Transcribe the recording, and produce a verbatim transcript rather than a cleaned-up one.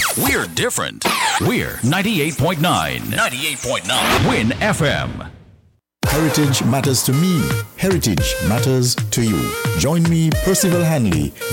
We're different. We're ninety-eight point nine. ninety-eight point nine. Win F M. Heritage matters to me. Heritage matters to you. Join me, Percival Hanley,